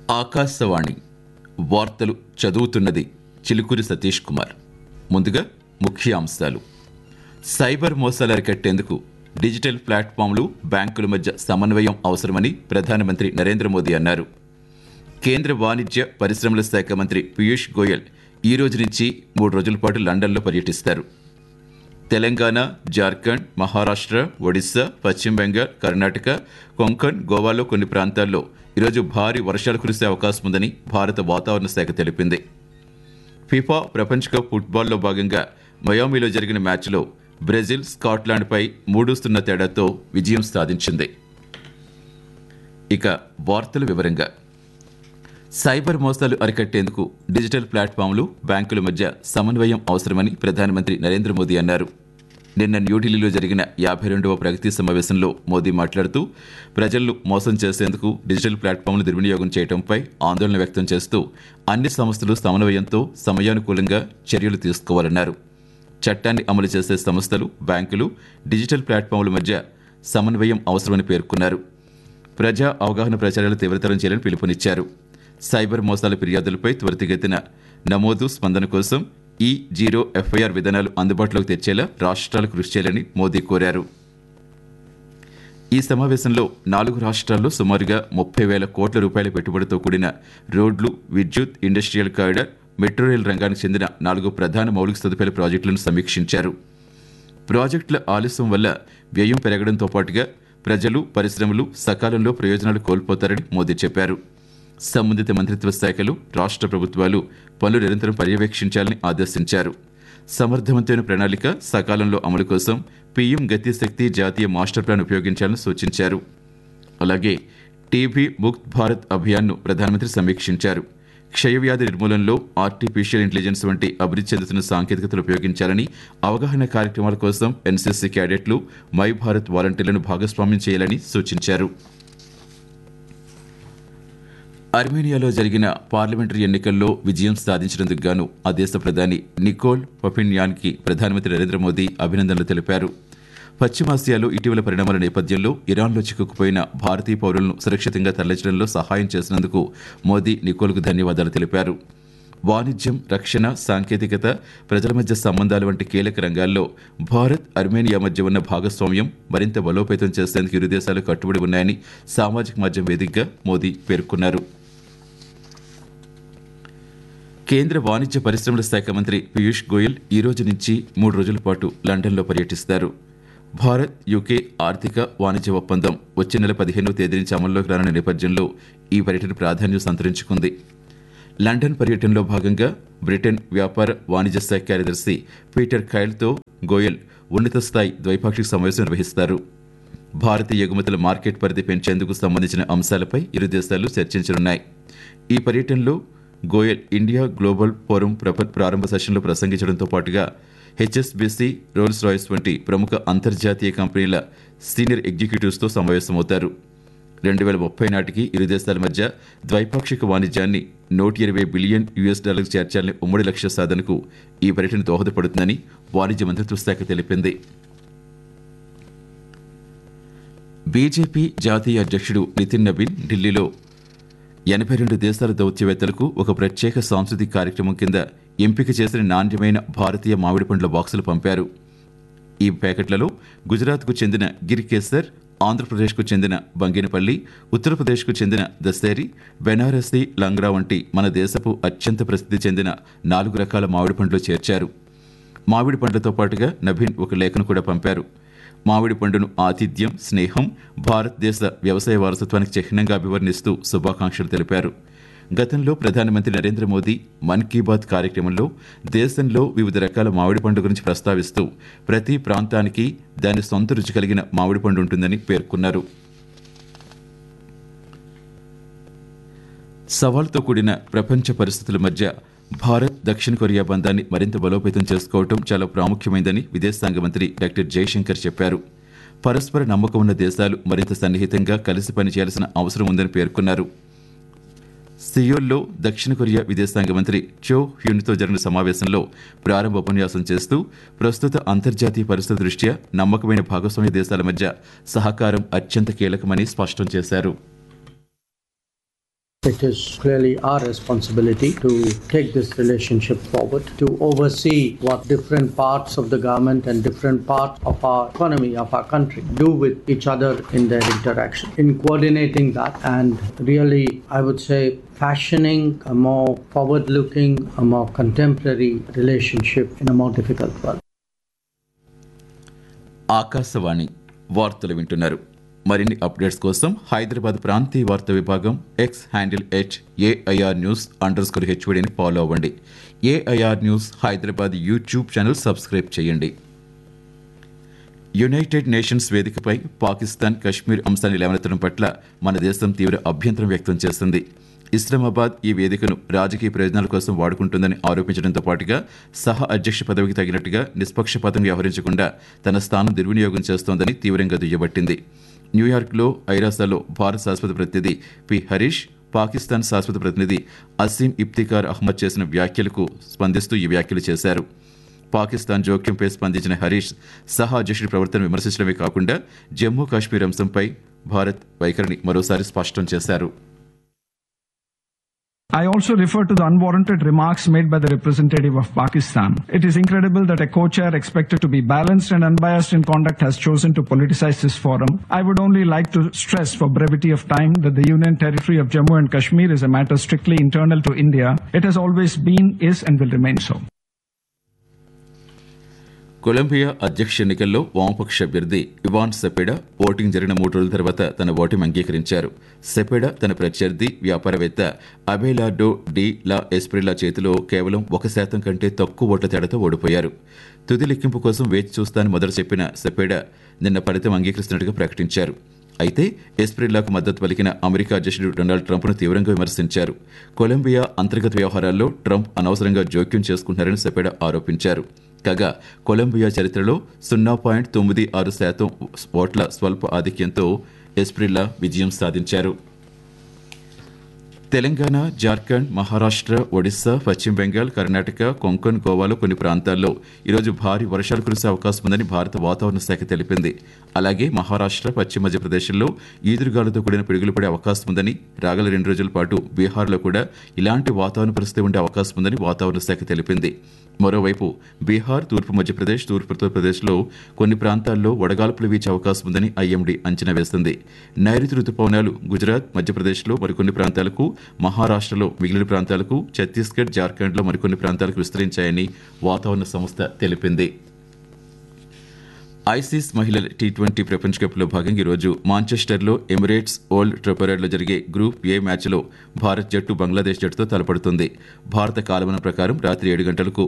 ఆకాశవాణి వార్తలు చదువుతున్నది చిలుకూరి సతీష్ కుమార్. ముందుగా ముఖ్యాంశాలు. సైబర్ మోసాలు అరికట్టేందుకు డిజిటల్ ప్లాట్ఫామ్లు, బ్యాంకుల మధ్య సమన్వయం అవసరమని ప్రధానమంత్రి నరేంద్ర మోదీ అన్నారు. కేంద్ర వాణిజ్య పరిశ్రమల శాఖ మంత్రి పీయూష్ గోయల్ ఈ రోజు నుంచి 3 రోజుల పాటు లండన్లో పర్యటిస్తారు. తెలంగాణ, జార్ఖండ్, మహారాష్ట్ర, ఒడిశా, పశ్చిమ బెంగాల్, కర్ణాటక, కొంకణ్, గోవాలో కొన్ని ప్రాంతాల్లో ఈరోజు భారీ వర్షాలు కురిసే అవకాశం ఉందని భారత వాతావరణ శాఖ తెలిపింది. ఫిఫా ప్రపంచ కప్ ఫుట్బాల్లో భాగంగా మయామిలో జరిగిన మ్యాచ్లో బ్రెజిల్ స్కాట్లాండ్పై 3-0 తేడాతో విజయం సాధించింది. ఇక వార్తల వివరంగా. సైబర్ మోసాలు అరికట్టేందుకు డిజిటల్ ప్లాట్ఫామ్లు, బ్యాంకుల మధ్య సమన్వయం అవసరమని ప్రధానమంత్రి నరేంద్ర మోదీ అన్నారు. నిన్న న్యూఢిల్లీలో జరిగిన 52వ ప్రగతి సమావేశంలో మోదీ మాట్లాడుతూ ప్రజలను మోసం చేసేందుకు డిజిటల్ ప్లాట్ఫామ్లు దుర్వినియోగం చేయడంపై ఆందోళన వ్యక్తం చేస్తూ అన్ని సంస్థలు సమన్వయంతో సమయానుకూలంగా చర్యలు తీసుకోవాలన్నారు. చట్టాన్ని అమలు చేసే సంస్థలు, బ్యాంకులు, డిజిటల్ ప్లాట్ఫామ్ల మధ్య సమన్వయం అవసరమని పేర్కొన్నారు. ప్రజా అవగాహన ప్రచారాలు తీవ్రతరం చేయాలని పిలుపునిచ్చారు. సైబర్ మోసాల ఫిర్యాదులపై త్వరితగతిన నమోదు, స్పందన కోసం E0 FIR విధానాలు అందుబాటులోకి తెచ్చేలా రాష్ట్రాలు కృషి చేయాలని మోదీ కోరారు. ఈ సమావేశంలో 4 రాష్ట్రాల్లో సుమారుగా 30,000 కోట్ల రూపాయల పెట్టుబడితో కూడిన రోడ్లు, విద్యుత్, ఇండస్ట్రియల్ కారిడార్, మెట్రో రైల్ రంగానికి చెందిన 4 ప్రధాన మౌలిక సదుపాయాల ప్రాజెక్టులను సమీక్షించారు. ప్రాజెక్టుల ఆలస్యం వల్ల వ్యయం పెరగడంతో పాటుగా ప్రజలు, పరిశ్రమలు సకాలంలో ప్రయోజనాలు కోల్పోతారని మోదీ చెప్పారు. సంబంధిత మంత్రిత్వ శాఖలు, రాష్ట్ర ప్రభుత్వాలు పనులు నిరంతరం పర్యవేక్షించాలని ఆదేశించారు. సమర్థవంతమైన ప్రణాళిక, సకాలంలో అమలు కోసం పీఎం గతి శక్తి జాతీయ మాస్టర్ ప్లాన్ ఉపయోగించాలని సూచించారు. అలాగే టీబీ ముక్త్ భారత్ అభియాన్ను ప్రధానమంత్రి సమీక్షించారు. క్షయవ్యాధి నిర్మూలనలో ఆర్టిఫిషియల్ ఇంటెలిజెన్స్ వంటి అభివృద్ధి చెందుతున్న సాంకేతికతలు ఉపయోగించాలని, అవగాహన కార్యక్రమాల కోసం ఎన్సీసీ క్యాడెట్లు, మై భారత్ వాలంటీర్లను భాగస్వామ్యం చేయాలని సూచించారు. అర్మేనియాలో జరిగిన పార్లమెంటరీ ఎన్నికల్లో విజయం సాధించినందుకు గాను ఆ దేశ ప్రధాని నికోల్ పఫిన్యాన్కి ప్రధానమంత్రి నరేంద్ర మోదీ అభినందనలు తెలిపారు. పశ్చిమాసియాలో ఇటీవల పరిణామాల నేపథ్యంలో ఇరాన్లో చిక్కుకుపోయిన భారతీయ పౌరులను సురక్షితంగా తరలించడంలో సహాయం చేసినందుకు మోదీ నికోల్కు ధన్యవాదాలు తెలిపారు. వాణిజ్యం, రక్షణ, సాంకేతికత, ప్రజల మధ్య సంబంధాలు వంటి కీలక రంగాల్లో భారత్, అర్మేనియా మధ్య ఉన్న భాగస్వామ్యం మరింత బలోపేతం చేసేందుకు ఇరు దేశాలు కట్టుబడి ఉన్నాయని సామాజిక మాధ్యమం వేదికగా మోదీ పేర్కొన్నారు. కేంద్ర వాణిజ్య పరిశ్రమల శాఖ మంత్రి పీయూష్ గోయల్ ఈ రోజు నుంచి 3 రోజుల పాటు లండన్లో పర్యటిస్తారు. భారత్, యూకే ఆర్థిక వాణిజ్య ఒప్పందం వచ్చే నెల 15వ తేదీ నుంచి అమల్లోకి రానున్న నేపథ్యంలో ఈ పర్యటన ప్రాధాన్యం సంతరించుకుంది. లండన్ పర్యటనలో భాగంగా బ్రిటన్ వ్యాపార వాణిజ్య శాఖ కార్యదర్శి పీటర్ ఖైల్తో గోయల్ ఉన్నత స్థాయి ద్వైపాక్షిక సమావేశం నిర్వహిస్తారు. భారతీయ ఎగుమతుల మార్కెట్ పరిధి పెంచేందుకు సంబంధించిన అంశాలపై ఇరు దేశాలు చర్చించనున్నాయి. ఈ పర్యటనలో గోయల్ ఇండియా గ్లోబల్ ఫోరం ప్రారంభ సెషన్లో ప్రసంగించడంతో పాటుగా హెచ్ఎస్బీసీ, రోల్స్ రాయ్స్ వంటి ప్రముఖ అంతర్జాతీయ కంపెనీల సీనియర్ ఎగ్జిక్యూటివ్స్తో సమావేశమవుతారు. 2030 నాటికి ఇరు దేశాల మధ్య ద్వైపాక్షిక వాణిజ్యాన్ని $120 బిలియన్ చేర్చాలని ఉమ్మడి లక్ష్య సాధనకు ఈ పర్యటన దోహదపడుతుందని వాణిజ్య మంత్రిత్వ శాఖ తెలిపింది. బీజేపీ జాతీయ అధ్యక్షుడు నితిన్ నబీన్ ఢిల్లీలో 82 దేశాల దౌత్యవేత్తలకు ఒక ప్రత్యేక సాంస్కృతిక కార్యక్రమం కింద ఎంపిక చేసిన నాణ్యమైన భారతీయ మామిడి పండ్ల బాక్సులు పంపారు. ఈ ప్యాకెట్లలో గుజరాత్కు చెందిన గిర్ కేసర్, ఆంధ్రప్రదేశ్కు చెందిన బంగినపల్లి, ఉత్తరప్రదేశ్కు చెందిన దశేరి, బెనారసి లంగ్రా వంటి మన దేశపు అత్యంత ప్రసిద్ధి చెందిన 4 రకాల మామిడి పండ్లు చేర్చారు. మామిడి పండ్లతో పాటుగా నబీన్ ఒక లేఖను కూడా పంపారు. మామిడి పండును ఆతిథ్యం, స్నేహం, భారతదేశ వ్యవసాయ వారసత్వానికి చిహ్నంగా అభివర్ణిస్తూ శుభాకాంక్షలు తెలిపారు. గతంలో ప్రధానమంత్రి నరేంద్ర మోదీ మన్ కీ బాత్ కార్యక్రమంలో దేశంలో వివిధ రకాల మామిడి పండు గురించి ప్రస్తావిస్తూ ప్రతి ప్రాంతానికి దాని సొంత రుచి కలిగిన మామిడి పండు ఉంటుందని పేర్కొన్నారు. సవాల్తో కూడిన ప్రపంచ పరిస్థితుల మధ్య భారత్, దక్షిణ కొరియా బంధాన్ని మరింత బలోపేతం చేసుకోవడం చాలా ప్రాముఖ్యమైందని విదేశాంగ మంత్రి డాక్టర్ జయశంకర్ చెప్పారు. పరస్పర నమ్మకం ఉన్న దేశాలు మరింత సన్నిహితంగా కలిసి పనిచేయాల్సిన అవసరం ఉందని పేర్కొన్నారు. సియోల్లో దక్షిణ కొరియా విదేశాంగ మంత్రి చో హ్యున్తో జరిగిన సమావేశంలో ప్రారంభ ఉపన్యాసం చేస్తూ ప్రస్తుత అంతర్జాతీయ పరిస్థితుల దృష్ట్యా నమ్మకమైన భాగస్వామ్య దేశాల మధ్య సహకారం అత్యంత కీలకమని స్పష్టం చేశారు. It is clearly our responsibility to take this relationship forward, to oversee what different parts of the government and different parts of our economy, of our country, do with each other in their interaction. In coordinating that and really, I would say, fashioning a more forward-looking, a more contemporary relationship in a more difficult world. Akashvani వార్తలు వింటున్నారు. మరిన్ని updates కోసం హైదరాబాద్ ప్రాంతీయ వార్తా విభాగం X handle @AIR News_HVDని follow అవ్వండి. AIR news Hyderabad YouTube channel subscribe చేయండి. United nations వేదికపై పాకిస్తాన్ కశ్మీర్ అంశాన్ని లేవనెత్తడం పట్ల మన దేశం తీవ్ర అభ్యంతరం వ్యక్తం చేస్తుంది. ఇస్లామాబాద్ ఈ వేదికను రాజకీయ ప్రయోజనాల కోసం వాడుకుంటుందని ఆరోపించడంతో పాటుగా సహ అధ్యక్ష పదవికి తగినట్టుగా నిష్పక్షపాతంగా వ్యవహరించకుండా తన స్థానం దుర్వినియోగం చేస్తోందని తీవ్రంగా దుయ్యబట్టింది. న్యూయార్క్లో ఐరాసాలో భారత శాశ్వత ప్రతినిధి పి హరీష్, పాకిస్తాన్ శాశ్వత ప్రతినిధి అసీం ఇఫ్తికార్ అహ్మద్ చేసిన వ్యాఖ్యలకు స్పందిస్తూ ఈ వ్యాఖ్యలు చేశారు. పాకిస్తాన్ జోక్యంపై స్పందించిన హరీష్ సహా అధ్యక్షుడి ప్రవర్తన విమర్శించడమే కాకుండా జమ్మూ కాశ్మీర్ అంశంపై భారత్ వైఖరిని మరోసారి స్పష్టం చేశారు. I also refer to the unwarranted remarks made by the representative of Pakistan. It is incredible that a co-chair expected to be balanced and unbiased in conduct has chosen to politicize this forum. I would only like to stress for brevity of time that the Union Territory of Jammu and Kashmir is a matter strictly internal to India. It has always been, is and will remain so. Colombia అధ్యక్ష ఎన్నికల్లో వామపక్ష అభ్యర్థి Ivan సెపెడా voting జరిగిన 3 రోజుల తర్వాత తన ఓటమి అంగీకరించారు. సెపెడా తన ప్రత్యర్థి వ్యాపారవేత్త అబెలార్డో డి లా ఎస్ప్రిల్లా చేతిలో కేవలం 1% కంటే తక్కువ ఓట్ల తేడాతో ఓడిపోయారు. తుది లెక్కింపు కోసం వేచి చూస్తానని మొదట చెప్పిన సెపెడా నిన్న ఫలితం అంగీకరిస్తున్నట్టుగా ప్రకటించారు. అయితే ఎస్ప్రిల్లాకు మద్దతు పలికిన అమెరికా అధ్యక్షుడు డొనాల్డ్ ట్రంప్ను తీవ్రంగా విమర్శించారు. కొలంబియా అంతర్గత వ్యవహారాల్లో ట్రంప్ అనవసరంగా జోక్యం చేసుకుంటున్నారని సెపెడా ఆరోపించారు. కాగా కొలంబియా చరిత్రలో 0.96% ఓట్ల స్వల్ప ఆధిక్యంతో ఎస్ప్రిల్లా విజయం సాధించారు. తెలంగాణ, జార్ఖండ్, మహారాష్ట్ర, ఒడిశా, పశ్చిమ బెంగాల్, కర్ణాటక, కొంకణ్, గోవాలో కొన్ని ప్రాంతాల్లో ఈరోజు భారీ వర్షాలు కురిసే అవకాశం ఉందని భారత వాతావరణ శాఖ తెలిపింది. అలాగే మహారాష్ట్ర, పశ్చిమ మధ్యప్రదేశ్లో ఈదురుగాలులతో కూడిన పిడుగులు పడే అవకాశం ఉందని, రాగల 2 రోజుల పాటు బీహార్లో కూడా ఇలాంటి వాతావరణ పరిస్థితి ఉండే అవకాశం ఉందని వాతావరణ శాఖ తెలిపింది. మరోవైపు బీహార్, తూర్పు మధ్యప్రదేశ్, తూర్పు ఉత్తరప్రదేశ్లో కొన్ని ప్రాంతాల్లో వడగాల్పులు వీచే అవకాశం ఉందని IMD అంచనా వేసింది. నైరుతి రుతుపవనాలు గుజరాత్, మధ్యప్రదేశ్లో మరికొన్ని ప్రాంతాలకు, మహారాష్ట్రలో మిగిలిన ప్రాంతాలకు, ఛత్తీస్గఢ్, జార్ఖండ్లో మరికొన్ని ప్రాంతాలకు విస్తరించాయని వాతావరణ సంస్థ తెలిపింది. ఐసీస్ మహిళల T20 ప్రపంచ కప్లో భాగంగా ఈరోజు మాంచెస్టర్లో ఎమిరేట్స్ ఓల్డ్ ట్రఫర్డ్లో జరిగే గ్రూప్ ఏ మ్యాచ్లో భారత్ జట్టు బంగ్లాదేశ్ జట్టుతో తలపడుతుంది. భారత కాలమానం ప్రకారం రాత్రి 7 గంటలకు